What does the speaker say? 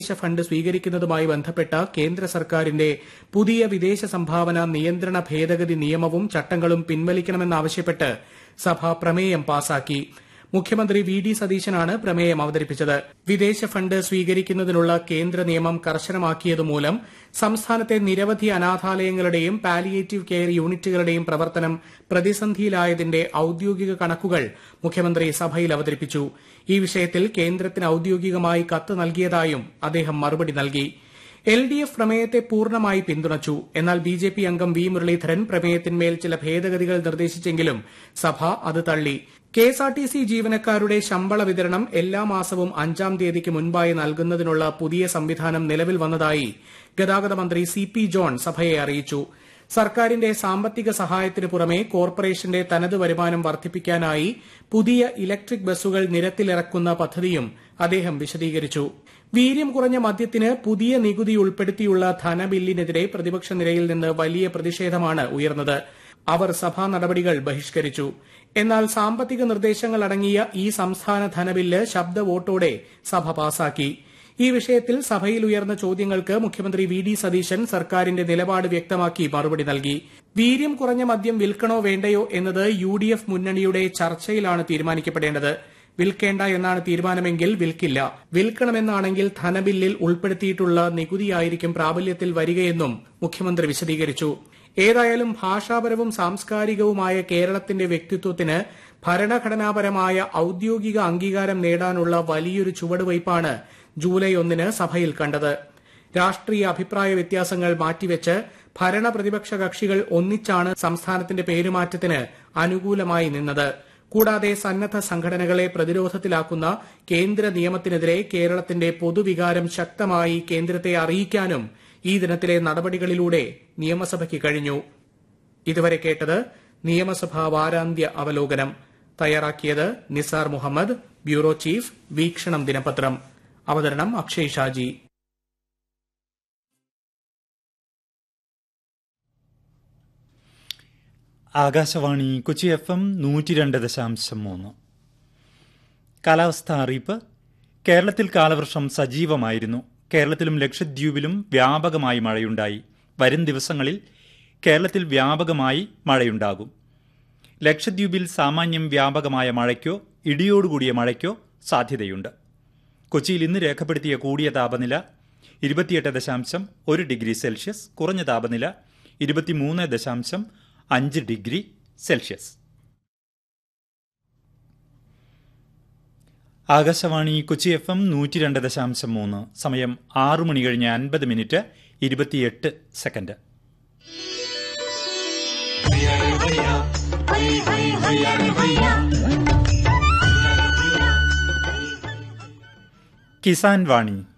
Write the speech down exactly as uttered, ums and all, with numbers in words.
വിദേശ ഫണ്ട് സ്വീകരിക്കുന്നതുമായി ബന്ധപ്പെട്ട കേന്ദ്ര സർക്കാരിന്റെ പുതിയ വിദേശ സംഭാവന നിയന്ത്രണ ഭേദഗതി നിയമവും ചട്ടങ്ങളും പിൻവലിക്കണമെന്നാവശ്യപ്പെട്ട് സഭ പ്രമേയം പാസാക്കി. മുഖ്യമന്ത്രി വി ഡി സതീശനാണ് പ്രമേയം അവതരിപ്പിച്ചത്. വിദേശ ഫണ്ട് സ്വീകരിക്കുന്നതിനുള്ള കേന്ദ്ര നിയമം കർശനമാക്കിയതുമൂലം സംസ്ഥാനത്തെ നിരവധി അനാഥാലയങ്ങളുടെയും പാലിയേറ്റീവ് കെയർ യൂണിറ്റുകളുടെയും പ്രവർത്തനം പ്രതിസന്ധിയിലായതിന്റെ ഔദ്യോഗിക കണക്കുകൾ മുഖ്യമന്ത്രി സഭയിൽ അവതരിപ്പിച്ചു. ഈ വിഷയത്തിൽ കേന്ദ്രത്തിന് ഔദ്യോഗികമായി കത്ത് നൽകിയതായും അദ്ദേഹം മറുപടി നൽകി. എൽ ഡി എഫ് പ്രമേയത്തെ പൂർണ്ണമായി പിന്തുണച്ചു. എന്നാൽ ബി ജെ പി അംഗം വി മുരളീധരൻ പ്രമേയത്തിന്മേൽ ചില ഭേദഗതികൾ നിർദ്ദേശിച്ചെങ്കിലും സഭ അത് തള്ളി. K S R T C ജീവനക്കാരുടെ ശമ്പള വിതരണം എല്ലാ മാസവും അഞ്ചാം തീയതിക്ക് മുൻപായി നൽകുന്നതിനുള്ള പുതിയ സംവിധാനം നിലവിൽ വന്നതായി ഗതാഗത മന്ത്രി സി പി ജോൺ സഭയെ അറിയിച്ചു. സർക്കാരിന്റെ സാമ്പത്തിക സഹായത്തിനു പുറമെ കോർപ്പറേഷന്റെ തനത് വരുമാനം വർദ്ധിപ്പിക്കാനായി പുതിയ ഇലക്ട്രിക് ബസ്സുകൾ നിരത്തിലിറക്കുന്ന പദ്ധതിയും അദ്ദേഹം വിശദീകരിച്ചു. വീര്യം കുറഞ്ഞ മദ്യത്തിന് പുതിയ നികുതി ഉൾപ്പെടുത്തിയുള്ള ധനബില്ലിനെതിരെ പ്രതിപക്ഷ നിരയിൽ നിന്ന് വലിയ പ്രതിഷേധമാണ് ഉയർന്നത്. അവർ സഭാ നടപടികൾ ബഹിഷ്കരിച്ചു. എന്നാൽ സാമ്പത്തിക നിർദ്ദേശങ്ങൾ അടങ്ങിയ ഈ സംസ്ഥാന ധനബില്ല് ശബ്ദ വോട്ടോടെ സഭ പാസാക്കി. ഈ വിഷയത്തിൽ സഭയിൽ ഉയർന്ന ചോദ്യങ്ങൾക്ക് മുഖ്യമന്ത്രി വി ഡി സതീശൻ സർക്കാരിന്റെ നിലപാട് വ്യക്തമാക്കി മറുപടി നൽകി. വീര്യം കുറഞ്ഞ മദ്യം വിൽക്കണോ വേണ്ടയോ എന്നത് യു ഡി എഫ് മുന്നണിയുടെ ചർച്ചയിലാണ് തീരുമാനിക്കപ്പെടേണ്ടത്. വിൽക്കേണ്ട എന്നാണ് തീരുമാനമെങ്കിൽ വിൽക്കില്ല. വിൽക്കണമെന്നാണെങ്കിൽ ധനബില്ലിൽ ഉൾപ്പെടുത്തിയിട്ടുള്ള നികുതിയായിരിക്കും പ്രാബല്യത്തിൽ വരികയെന്നും മുഖ്യമന്ത്രി വിശദീകരിച്ചു. ഏതായാലും ഭാഷാപരവും സാംസ്കാരികവുമായ കേരളത്തിന്റെ വ്യക്തിത്വത്തിന് ഭരണഘടനാപരമായ ഔദ്യോഗിക അംഗീകാരം നേടാനുള്ള വലിയൊരു ചുവടുവയ്പ്പാണ് ജൂലൈ ഒന്നിന് സഭയിൽ കണ്ടത്. രാഷ്ട്രീയ അഭിപ്രായ വ്യത്യാസങ്ങൾ മാറ്റിവെച്ച് ഭരണ പ്രതിപക്ഷ കക്ഷികൾ ഒന്നിച്ചാണ് സംസ്ഥാനത്തിന്റെ പേരുമാറ്റത്തിന് അനുകൂലമായി നിന്നത്. കൂടാതെ സന്നദ്ധ സംഘടനകളെ പ്രതിരോധത്തിലാക്കുന്ന കേന്ദ്ര നിയമത്തിനെതിരെ കേരളത്തിന്റെ പൊതുവികാരം ശക്തമായി കേന്ദ്രത്തെ അറിയിക്കാനും ഈ ദിനത്തിലെ നടപടികളിലൂടെ നിയമസഭയ്ക്ക് കഴിഞ്ഞു. ഇതുവരെ കേട്ടത് നിയമസഭാ വാരാന്ത്യ അവലോകനം. തയ്യാറാക്കിയത് നിസാർ മുഹമ്മദ്. ബ്യൂറോ ചീഫ്, വീക്ഷണം ദിനപത്രം. അവതരണം അക്ഷയ് ഷാജി. ആകാശവാണി കൊച്ചി എഫ് എം നൂറ്റി രണ്ട് ദശാംശം മൂന്ന്. കാലാവസ്ഥാ അറിയിപ്പ്. കേരളത്തിൽ കാലവർഷം സജീവമായിരുന്നു. കേരളത്തിലും ലക്ഷദ്വീപിലും വ്യാപകമായി മഴയുണ്ടായി. വരും ദിവസങ്ങളിൽ കേരളത്തിൽ വ്യാപകമായി മഴയുണ്ടാകും. ലക്ഷദ്വീപിൽ സാമാന്യം വ്യാപകമായ മഴയ്ക്കോ ഇടിയോടുകൂടിയ മഴയ്ക്കോ സാധ്യതയുണ്ട്. കൊച്ചിയിൽ ഇന്ന് രേഖപ്പെടുത്തിയ കൂടിയ താപനില ഇരുപത്തിയെട്ട് ദശാംശം ഒരു ഡിഗ്രി സെൽഷ്യസ്, കുറഞ്ഞ താപനില ഇരുപത്തിമൂന്ന് ദശാംശം അഞ്ച് degree Celsius. Akashvani Kochi F M നൂറ്റി രണ്ട് ദശാംശം മൂന്ന്. സമയം ആറു മണി കഴിഞ്ഞ് അൻപത് മിനിറ്റ് ഇരുപത്തിയെട്ട് സെക്കൻഡ്. കിസാൻ വാണി.